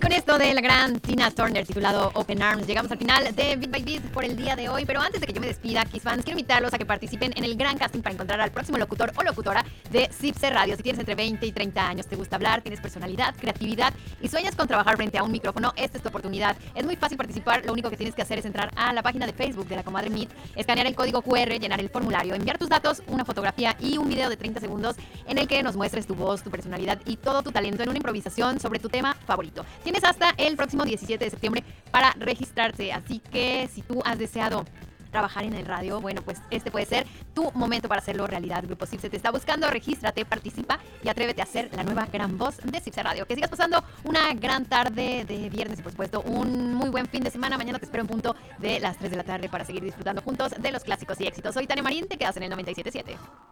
con esto de la gran Tina Turner titulado Open Arms, llegamos al final de Bit by Bit por el día de hoy. Pero antes de que yo me despida, Kiss fans, quiero invitarlos a que participen en el gran casting para encontrar al próximo locutor o locutora de Zipse Radio. Si tienes entre 20 y 30 años, te gusta hablar, tienes personalidad, creatividad y sueñas con trabajar frente a un micrófono, esta es tu oportunidad. Es muy fácil participar, lo único que tienes que hacer es entrar a la página de Facebook de La Comadre Meet, escanear el código QR, llenar el formulario, enviar tus datos, una fotografía y un video de 30 segundos en el que nos muestres tu voz, tu personalidad y todo tu talento en una improvisación sobre tu tema favorito. Tienes hasta el próximo 17 de septiembre para registrarse, así que si tú has deseado trabajar en el radio, bueno, pues este puede ser tu momento para hacerlo realidad. Grupo Zipse te está buscando, regístrate, participa y atrévete a ser la nueva gran voz de Zipse Radio. Que sigas pasando una gran tarde de viernes y por supuesto un muy buen fin de semana. Mañana te espero en punto de las 3 de la tarde para seguir disfrutando juntos de los clásicos y éxitos. Soy Tania Marín, te quedas en el 97.7.